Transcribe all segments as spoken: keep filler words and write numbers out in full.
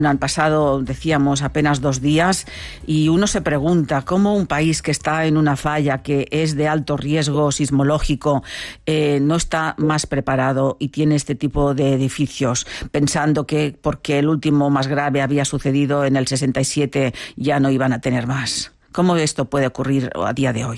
Han pasado, decíamos, apenas dos días y uno se pregunta cómo un país que está en una falla que es de alto riesgo sismológico eh, no está más preparado y tiene este tipo de edificios, pensando que porque el último más grave había sucedido en el sesenta y siete ya no iban a tener más. ¿Cómo esto puede ocurrir a día de hoy?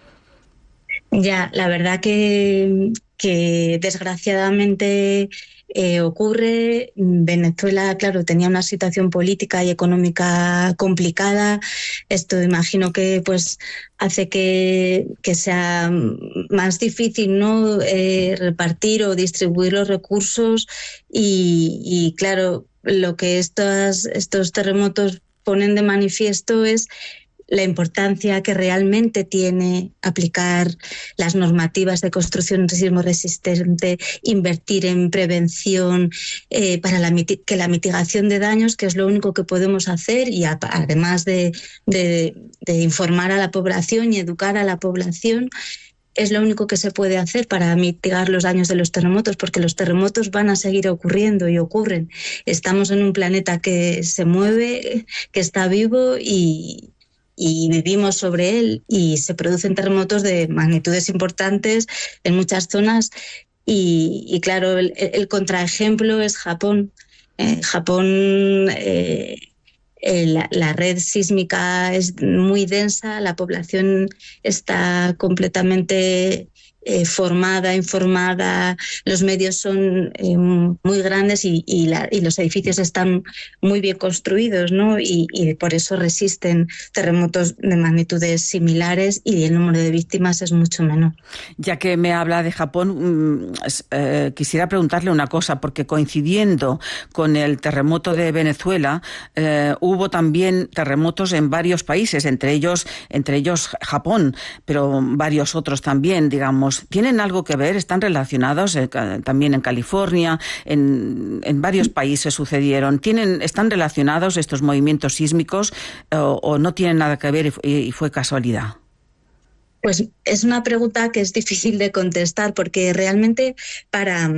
Ya, la verdad que, que desgraciadamente eh, ocurre. Venezuela, claro, tenía una situación política y económica complicada. Esto imagino que pues hace que, que sea más difícil, ¿no? Eh, repartir o distribuir los recursos y, y claro, lo que estas, estos terremotos ponen de manifiesto es la importancia que realmente tiene aplicar las normativas de construcción sismo resistente, invertir en prevención eh, para la, que la mitigación de daños, que es lo único que podemos hacer, y a, además de, de, de informar a la población y educar a la población, es lo único que se puede hacer para mitigar los daños de los terremotos, porque los terremotos van a seguir ocurriendo y ocurren. Estamos en un planeta que se mueve, que está vivo y y vivimos sobre él, y se producen terremotos de magnitudes importantes en muchas zonas y, y claro, el, el contraejemplo es Japón. Eh, Japón, eh, eh, la, la red sísmica es muy densa, la población está completamente Eh, formada, informada, los medios son eh, muy grandes y, y, la, y los edificios están muy bien construidos, ¿no? Y, y por eso resisten terremotos de magnitudes similares y el número de víctimas es mucho menor. Ya que me habla de Japón, eh, quisiera preguntarle una cosa, porque coincidiendo con el terremoto de Venezuela, eh, hubo también terremotos en varios países, entre ellos, entre ellos Japón, pero varios otros también, digamos. ¿Tienen algo que ver? ¿Están relacionados? Eh, también en California, en, en varios países sucedieron. ¿Tienen, ¿Están relacionados estos movimientos sísmicos o, o no tienen nada que ver y, y fue casualidad? Pues es una pregunta que es difícil de contestar, porque realmente para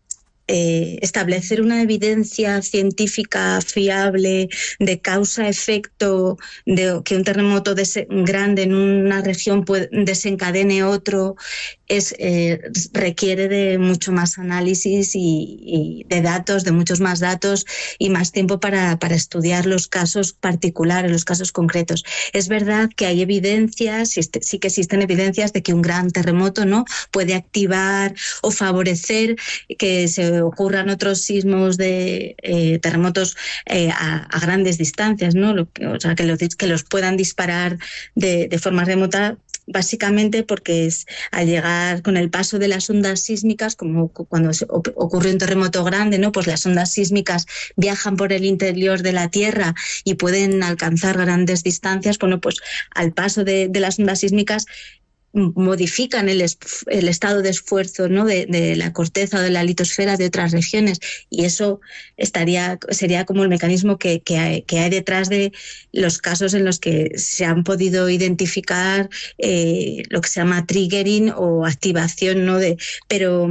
eh, establecer una evidencia científica fiable de causa-efecto, de que un terremoto des- grande en una región puede, desencadene otro, es, eh, requiere de mucho más análisis y, y de datos, de muchos más datos y más tiempo para, para estudiar los casos particulares, los casos concretos. Es verdad que hay evidencias, sí, sí que existen evidencias de que un gran terremoto, ¿no?, puede activar o favorecer que se ocurran otros sismos de eh, terremotos eh, a, a grandes distancias, ¿no? Lo que, o sea, que los, que los puedan disparar de, de forma remota, básicamente porque es, al llegar con el paso de las ondas sísmicas, como cuando ocurre un terremoto grande, ¿no?, pues las ondas sísmicas viajan por el interior de la Tierra y pueden alcanzar grandes distancias. Bueno, pues al paso de, de las ondas sísmicas modifican el, el estado de esfuerzo, ¿no?, de, de la corteza o de la litosfera de otras regiones, y eso estaría sería como el mecanismo que, que, hay, que hay detrás de los casos en los que se han podido identificar eh, lo que se llama triggering o activación, ¿no? De, pero,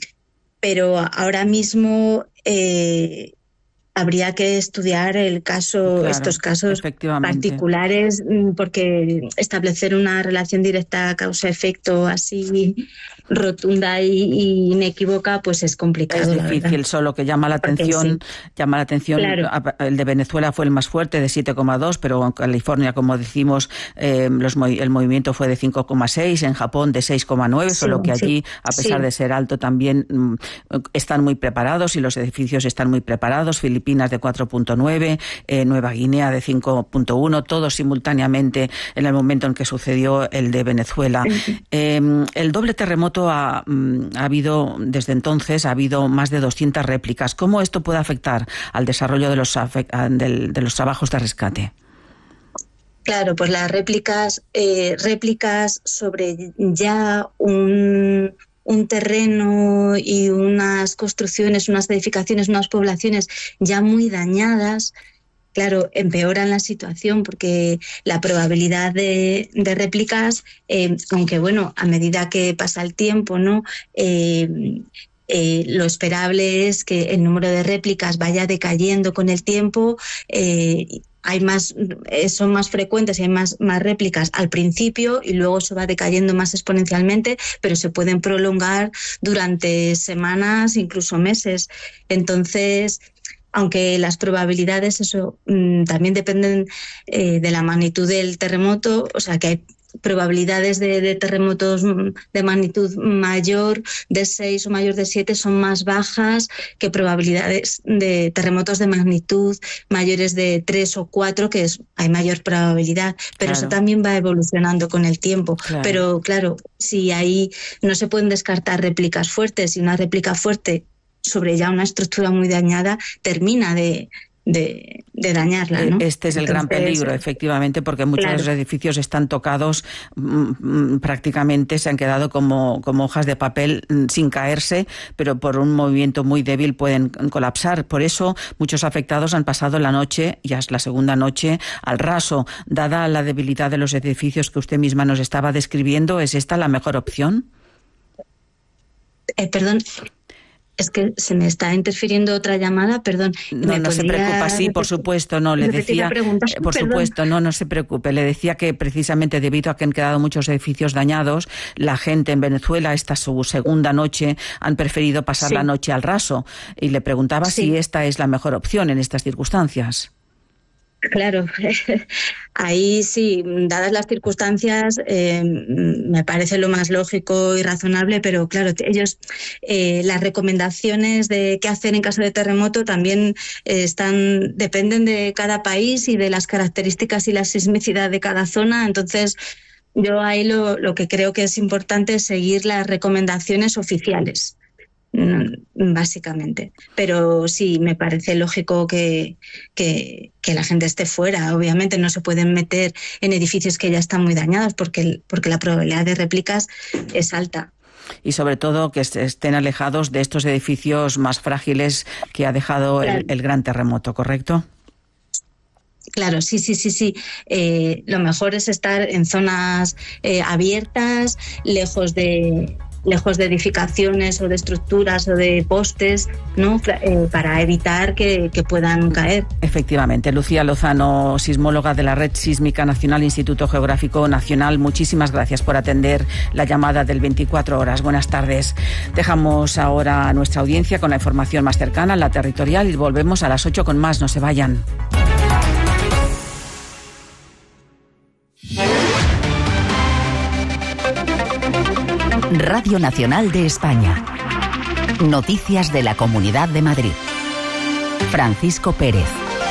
pero ahora mismo eh, habría que estudiar el caso, Claro, estos casos particulares, porque establecer una relación directa causa-efecto así rotunda y, y inequívoca, pues es complicado. Es difícil, solo que llama la atención, sí. llama la atención, claro. El de Venezuela fue el más fuerte, de siete coma dos, pero en California, como decimos, eh, los, el movimiento fue de cinco coma seis, en Japón de seis coma nueve, sí, solo que allí, sí. a pesar sí. de ser alto, también mm, están muy preparados y los edificios están muy preparados. Filipinas de cuatro punto nueve, eh, Nueva Guinea de cinco punto uno, todos simultáneamente en el momento en que sucedió el de Venezuela. Eh, el doble terremoto ha, ha habido, desde entonces, ha habido más de doscientas réplicas. ¿Cómo esto puede afectar al desarrollo de los, de, de los trabajos de rescate? Claro, pues las réplicas, eh, réplicas sobre ya un, un terreno y unas construcciones, unas edificaciones, unas poblaciones ya muy dañadas, claro, empeoran la situación, porque la probabilidad de, de réplicas, eh, aunque bueno, a medida que pasa el tiempo, ¿no?, eh, eh, lo esperable es que el número de réplicas vaya decayendo con el tiempo. Eh, hay más, son más frecuentes y hay más, más réplicas al principio y luego se va decayendo más exponencialmente, pero se pueden prolongar durante semanas, incluso meses. Entonces, aunque las probabilidades eso también dependen eh, de la magnitud del terremoto, o sea que hay probabilidades de, de terremotos de magnitud mayor de seis o mayor de siete son más bajas que probabilidades de terremotos de magnitud mayores de tres o cuatro, que es, hay mayor probabilidad, pero claro, eso también va evolucionando con el tiempo. Claro. Pero claro, si ahí no se pueden descartar réplicas fuertes, y una réplica fuerte sobre ya una estructura muy dañada termina de De, de dañarla, ¿no? Este es el Entonces, gran peligro, efectivamente, porque muchos claro. edificios están tocados, mmm, prácticamente se han quedado como, como hojas de papel mmm, sin caerse, pero por un movimiento muy débil pueden colapsar. Por eso muchos afectados han pasado la noche, ya es la segunda noche, al raso. Dada la debilidad de los edificios que usted misma nos estaba describiendo, ¿es esta la mejor opción? Eh, perdón... Es que se me está interfiriendo otra llamada, perdón. No, no se preocupa, sí, por supuesto, no, le decía, eh, por perdón. supuesto, no, no se preocupe, le decía que precisamente debido a que han quedado muchos edificios dañados, la gente en Venezuela, esta su segunda noche, han preferido pasar sí. la noche al raso, y le preguntaba sí. si esta es la mejor opción en estas circunstancias. Claro, ahí sí, dadas las circunstancias, eh, me parece lo más lógico y razonable, pero claro, ellos, eh, las recomendaciones de qué hacer en caso de terremoto también eh, están, dependen de cada país y de las características y la sismicidad de cada zona. Entonces, yo ahí lo, lo que creo que es importante es seguir las recomendaciones oficiales, básicamente. Pero sí, me parece lógico que, que, que la gente esté fuera. Obviamente no se pueden meter en edificios que ya están muy dañados porque, porque la probabilidad de réplicas es alta. Y sobre todo que estén alejados de estos edificios más frágiles que ha dejado claro. el, el gran terremoto, ¿correcto? Claro, sí, sí, sí, sí. Eh, lo mejor es estar en zonas eh, abiertas, lejos de... lejos de edificaciones o de estructuras o de postes, ¿no? Eh, para evitar que, que puedan caer. Efectivamente. Lucía Lozano, sismóloga de la Red Sísmica Nacional, Instituto Geográfico Nacional, muchísimas gracias por atender la llamada del veinticuatro horas. Buenas tardes. Dejamos ahora a nuestra audiencia con la información más cercana, la territorial, y volvemos a las ocho con más. No se vayan. Radio Nacional de España. Noticias de la Comunidad de Madrid. Francisco Pérez.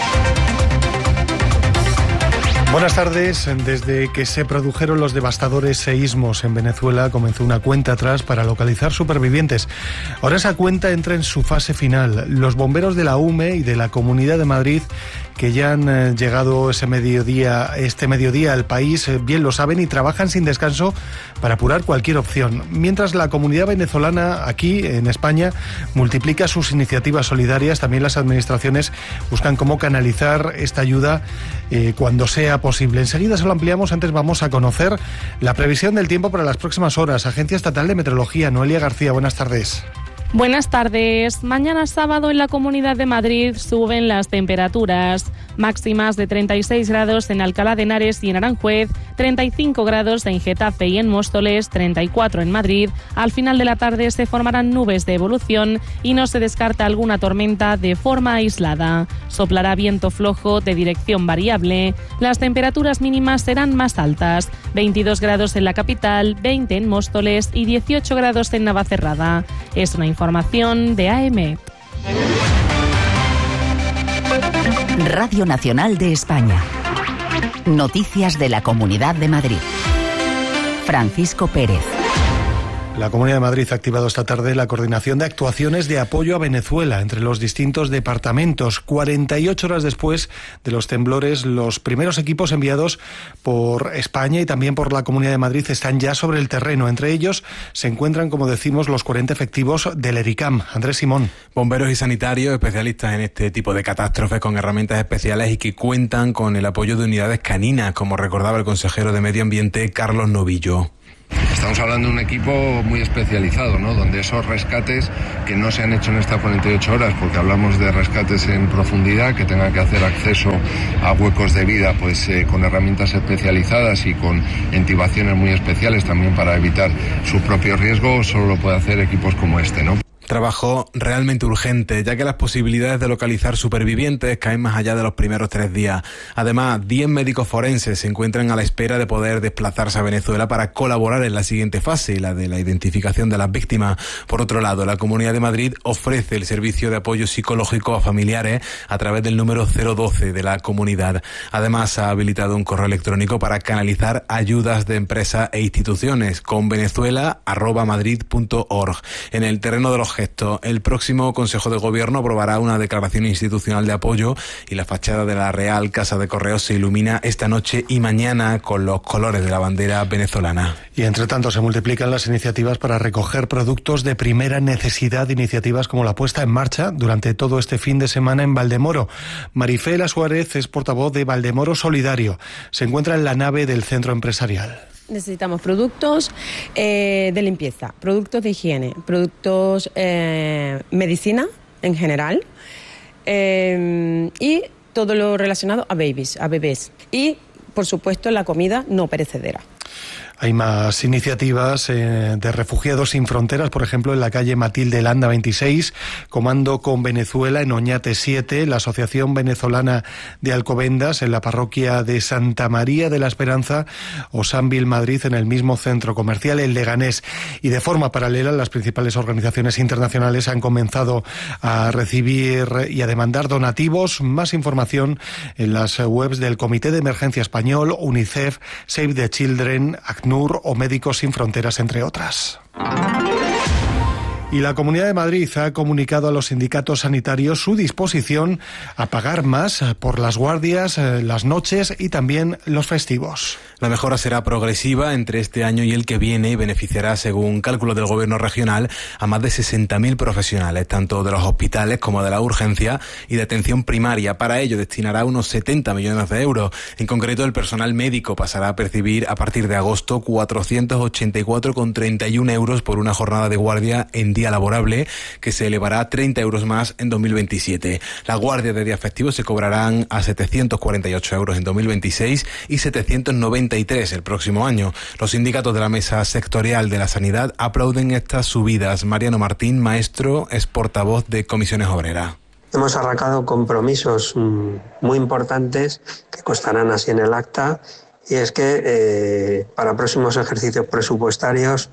Buenas tardes. Desde que se produjeron los devastadores seísmos en Venezuela, comenzó una cuenta atrás para localizar supervivientes. Ahora esa cuenta entra en su fase final. Los bomberos de la U M E y de la Comunidad de Madrid, que ya han eh, llegado ese mediodía, este mediodía al país, eh, bien lo saben y trabajan sin descanso para apurar cualquier opción. Mientras la comunidad venezolana aquí en España multiplica sus iniciativas solidarias, también las administraciones buscan cómo canalizar esta ayuda eh, cuando sea posible. Enseguida se lo ampliamos, antes vamos a conocer la previsión del tiempo para las próximas horas. Agencia Estatal de Meteorología, Noelia García, buenas tardes. Buenas tardes. Mañana sábado en la Comunidad de Madrid suben las temperaturas. Máximas de treinta y seis grados en Alcalá de Henares y en Aranjuez, treinta y cinco grados en Getafe y en Móstoles, treinta y cuatro en Madrid. Al final de la tarde se formarán nubes de evolución y no se descarta alguna tormenta de forma aislada. Soplará viento flojo de dirección variable. Las temperaturas mínimas serán más altas, veintidós grados en la capital, veinte en Móstoles y dieciocho grados en Navacerrada. Es una información de A M. Radio Nacional de España. Noticias de la Comunidad de Madrid. Francisco Pérez. La Comunidad de Madrid ha activado esta tarde la coordinación de actuaciones de apoyo a Venezuela entre los distintos departamentos. cuarenta y ocho horas después de los temblores, los primeros equipos enviados por España y también por la Comunidad de Madrid están ya sobre el terreno. Entre ellos se encuentran, como decimos, los cuarenta efectivos del ERICAM. Andrés Simón. Bomberos y sanitarios, especialistas en este tipo de catástrofes con herramientas especiales y que cuentan con el apoyo de unidades caninas, como recordaba el consejero de Medio Ambiente, Carlos Novillo. Estamos hablando de un equipo muy especializado, ¿no? Donde esos rescates que no se han hecho en estas cuarenta y ocho horas, porque hablamos de rescates en profundidad, que tengan que hacer acceso a huecos de vida, pues eh, con herramientas especializadas y con intubaciones muy especiales también para evitar su propio riesgo, solo lo puede hacer equipos como este, ¿no? Trabajo realmente urgente, ya que las posibilidades de localizar supervivientes caen más allá de los primeros tres días. Además, diez médicos forenses se encuentran a la espera de poder desplazarse a Venezuela para colaborar en la siguiente fase, la de la identificación de las víctimas. Por otro lado, la Comunidad de Madrid ofrece el servicio de apoyo psicológico a familiares a través del número cero doce de la comunidad. Además, ha habilitado un correo electrónico para canalizar ayudas de empresas e instituciones con venezuela arroba madrid punto org. En el terreno de los gestos, el próximo Consejo de Gobierno aprobará una declaración institucional de apoyo y la fachada de la Real Casa de Correos se ilumina esta noche y mañana con los colores de la bandera venezolana. Y entre tanto se multiplican las iniciativas para recoger productos de primera necesidad, iniciativas como la puesta en marcha durante todo este fin de semana en Valdemoro. Marifela Suárez es portavoz de Valdemoro Solidario. Se encuentra en la nave del centro empresarial. Necesitamos productos eh, de limpieza, productos de higiene, productos eh, medicina en general eh, y todo lo relacionado a babies, a bebés y, por supuesto, la comida no perecedera. Hay más iniciativas eh, de Refugiados Sin Fronteras, por ejemplo, en la calle Matilde Landa veintiséis, Comando con Venezuela en Oñate siete, la Asociación Venezolana de Alcobendas en la parroquia de Santa María de la Esperanza o Sanvil Madrid en el mismo centro comercial, el Leganés. Y de forma paralela, las principales organizaciones internacionales han comenzado a recibir y a demandar donativos. Más información en las webs del Comité de Emergencia Español, UNICEF, Save the Children, ACNUR o Médicos Sin Fronteras, entre otras. Y la Comunidad de Madrid ha comunicado a los sindicatos sanitarios su disposición a pagar más por las guardias, las noches y también los festivos. La mejora será progresiva entre este año y el que viene y beneficiará, según cálculos del Gobierno regional, a más de sesenta mil profesionales, tanto de los hospitales como de la urgencia y de atención primaria. Para ello destinará unos setenta millones de euros. En concreto, el personal médico pasará a percibir a partir de agosto cuatrocientos ochenta y cuatro coma treinta y uno euros por una jornada de guardia en día laborable, que se elevará a treinta euros más en dos mil veintisiete. Las guardias de días festivos se cobrarán a setecientos cuarenta y ocho euros en dos mil veintiséis y setecientos noventa y tres el próximo año. Los sindicatos de la Mesa Sectorial de la Sanidad aplauden estas subidas. Mariano Martín, maestro, es portavoz de Comisiones Obreras. Hemos arrancado compromisos muy importantes que constarán así en el acta, y es que eh, para próximos ejercicios presupuestarios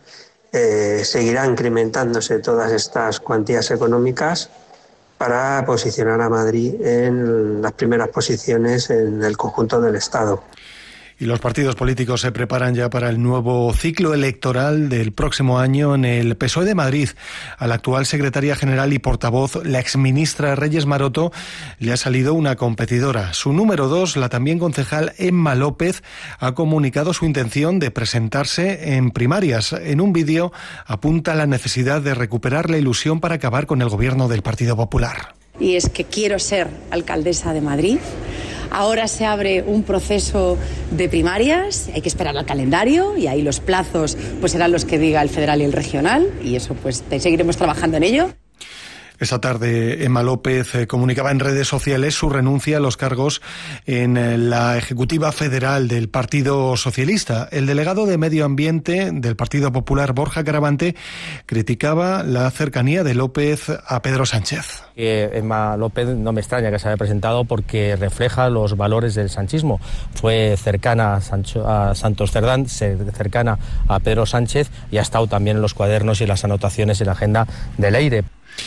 eh, seguirán incrementándose todas estas cuantías económicas para posicionar a Madrid en las primeras posiciones en el conjunto del Estado. Y los partidos políticos se preparan ya para el nuevo ciclo electoral del próximo año. En el P S O E de Madrid, a la actual secretaria general y portavoz, la exministra Reyes Maroto, le ha salido una competidora. Su número dos, la también concejal Emma López, ha comunicado su intención de presentarse en primarias. En un vídeo apunta la necesidad de recuperar la ilusión para acabar con el gobierno del Partido Popular. Y es que quiero ser alcaldesa de Madrid. Ahora se abre un proceso de primarias, hay que esperar al calendario y ahí los plazos pues serán los que diga el federal y el regional, y eso pues seguiremos trabajando en ello. Esta tarde Emma López eh, comunicaba en redes sociales su renuncia a los cargos en eh, la Ejecutiva Federal del Partido Socialista. El delegado de Medio Ambiente del Partido Popular, Borja Caravante, criticaba la cercanía de López a Pedro Sánchez. Eh, Emma López no me extraña que se haya presentado porque refleja los valores del sanchismo. Fue cercana a, Sancho, a Santos Cerdán, cercana a Pedro Sánchez, y ha estado también en los cuadernos y las anotaciones en la agenda del Eire.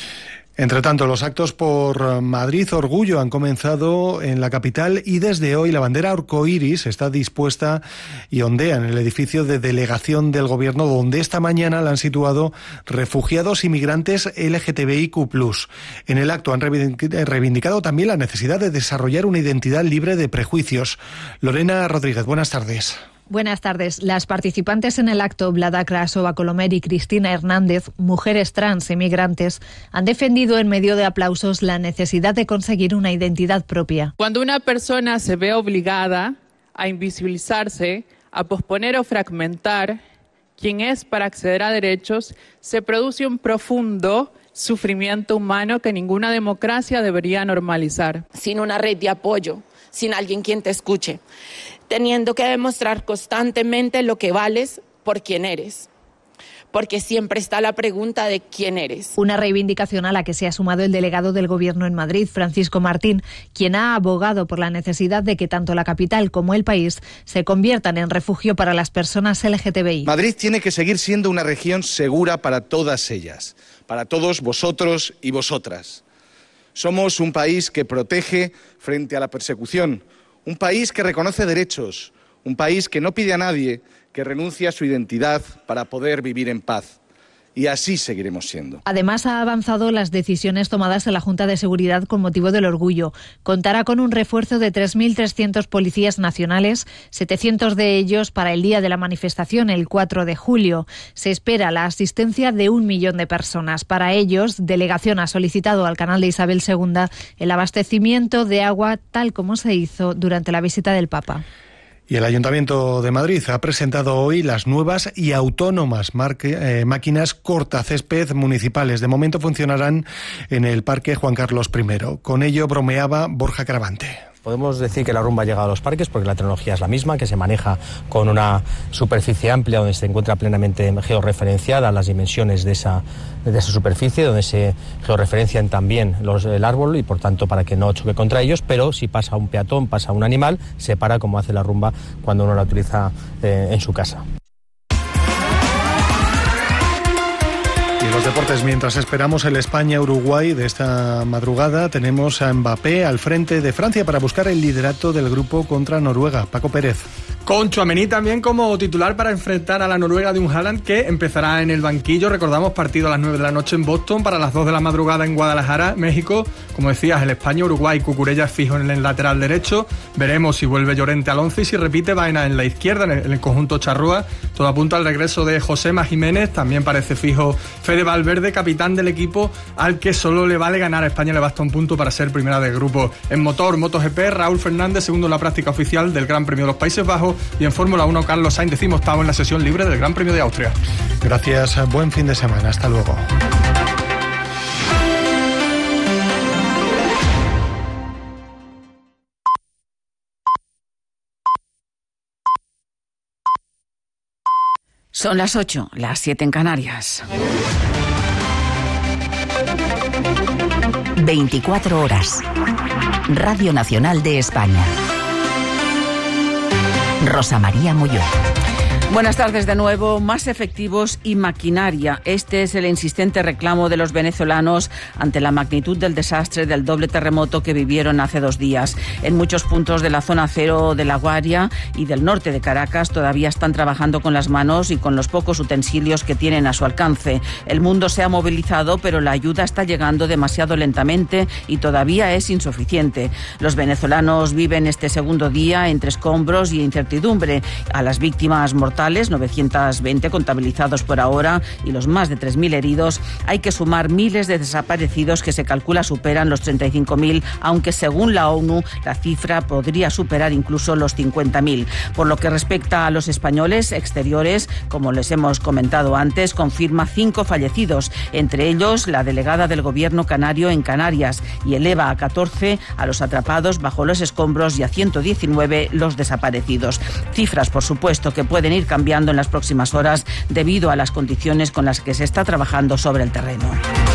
Entre tanto, los actos por Madrid Orgullo han comenzado en la capital y desde hoy la bandera arcoíris está dispuesta y ondea en el edificio de delegación del Gobierno, donde esta mañana la han situado refugiados y migrantes L G T B I Q plus. En el acto han reivindicado también la necesidad de desarrollar una identidad libre de prejuicios. Lorena Rodríguez, buenas tardes. Buenas tardes. Las participantes en el acto, Vlada Krasova Colomer y Cristina Hernández, mujeres trans y migrantes, han defendido en medio de aplausos la necesidad de conseguir una identidad propia. Cuando una persona se ve obligada a invisibilizarse, a posponer o fragmentar quién es para acceder a derechos, se produce un profundo sufrimiento humano que ninguna democracia debería normalizar. Sin una red de apoyo, sin alguien quien te escuche, teniendo que demostrar constantemente lo que vales por quién eres. Porque siempre está la pregunta de quién eres. Una reivindicación a la que se ha sumado el delegado del Gobierno en Madrid, Francisco Martín, quien ha abogado por la necesidad de que tanto la capital como el país se conviertan en refugio para las personas L G T B I. Madrid tiene que seguir siendo una región segura para todas ellas, para todos vosotros y vosotras. Somos un país que protege frente a la persecución, un país que reconoce derechos, un país que no pide a nadie que renuncie a su identidad para poder vivir en paz. Y así seguiremos siendo. Además, ha avanzado las decisiones tomadas en la Junta de Seguridad con motivo del orgullo. Contará con un refuerzo de tres mil trescientos policías nacionales, setecientos de ellos para el día de la manifestación, el cuatro de julio. Se espera la asistencia de un millón de personas. Para ellos, Delegación ha solicitado al canal de Isabel segunda el abastecimiento de agua tal como se hizo durante la visita del Papa. Y el Ayuntamiento de Madrid ha presentado hoy las nuevas y autónomas marque, eh, máquinas cortacésped municipales. De momento funcionarán en el Parque Juan Carlos primero. Con ello bromeaba Borja Caravante. Podemos decir que la rumba ha llegado a los parques porque la tecnología es la misma, que se maneja con una superficie amplia donde se encuentra plenamente georreferenciada las dimensiones de esa, de esa superficie, donde se georreferencian también los, el árbol y por tanto para que no choque contra ellos, pero si pasa un peatón, pasa un animal, se para como hace la rumba cuando uno la utiliza eh, en su casa. Y los deportes, mientras esperamos el España-Uruguay de esta madrugada, tenemos a Mbappé al frente de Francia para buscar el liderato del grupo contra Noruega. Paco Pérez. Con Tchouaméni también como titular para enfrentar a la Noruega de un Haaland que empezará en el banquillo. Recordamos, partido a las nueve de la noche en Boston, para las dos de la madrugada en Guadalajara, México. Como decías, el España-Uruguay, Cucurella fijo en el lateral derecho. Veremos si vuelve Llorente al once y si repite Baena en la izquierda, en el, en el conjunto charrúa. Todo apunta al regreso de Josema Jiménez. También parece fijo Fede Valverde, capitán del equipo, al que solo le vale ganar. A España le basta un punto para ser primera del grupo. En motor, MotoGP, Raúl Fernández, segundo en la práctica oficial del Gran Premio de los Países Bajos. Y en Fórmula uno, Carlos Sainz, decimoctavo en la sesión libre del Gran Premio de Austria. Gracias, buen fin de semana. Hasta luego. Son las ocho, las siete en Canarias. veinticuatro horas. Radio Nacional de España. Rosa María Molló. Buenas tardes de nuevo. Más efectivos y maquinaria. Este es el insistente reclamo de los venezolanos ante la magnitud del desastre del doble terremoto que vivieron hace dos días. En muchos puntos de la zona cero de La Guaria y del norte de Caracas todavía están trabajando con las manos y con los pocos utensilios que tienen a su alcance. El mundo se ha movilizado, pero la ayuda está llegando demasiado lentamente y todavía es insuficiente. Los venezolanos viven este segundo día entre escombros y incertidumbre. A las víctimas mortales, novecientos veinte contabilizados por ahora, y los más de tres mil heridos, hay que sumar miles de desaparecidos que se calcula superan los treinta y cinco mil, aunque según la ONU la cifra podría superar incluso los cincuenta mil. Por lo que respecta a los españoles exteriores, como les hemos comentado antes, confirma cinco fallecidos, entre ellos la delegada del gobierno canario en Canarias, y eleva a catorce a los atrapados bajo los escombros y a ciento diecinueve los desaparecidos. Cifras, por supuesto, que pueden ir cambiando en las próximas horas debido a las condiciones con las que se está trabajando sobre el terreno.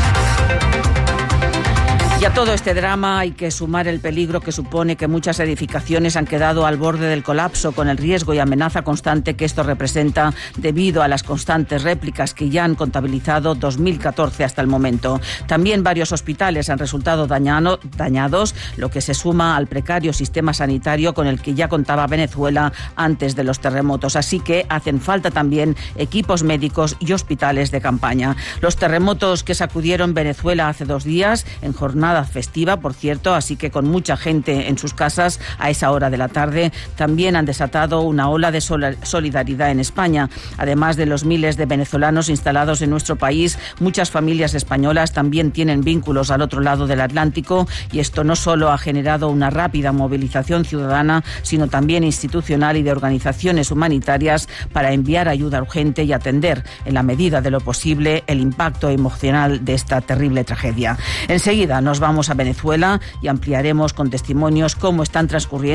Y a todo este drama hay que sumar el peligro que supone que muchas edificaciones han quedado al borde del colapso, con el riesgo y amenaza constante que esto representa debido a las constantes réplicas que ya han contabilizado dos mil catorce hasta el momento. También varios hospitales han resultado dañado, dañados, lo que se suma al precario sistema sanitario con el que ya contaba Venezuela antes de los terremotos. Así que hacen falta también equipos médicos y hospitales de campaña. Los terremotos que sacudieron Venezuela hace dos días, en jornada jornada festiva, por cierto, así que con mucha gente en sus casas a esa hora de la tarde, también han desatado una ola de solidaridad en España. Además de los miles de venezolanos instalados en nuestro país, muchas familias españolas también tienen vínculos al otro lado del Atlántico, y esto no solo ha generado una rápida movilización ciudadana, sino también institucional y de organizaciones humanitarias para enviar ayuda urgente y atender, en la medida de lo posible, el impacto emocional de esta terrible tragedia. Enseguida nos vamos a Venezuela y ampliaremos con testimonios cómo están transcurriendo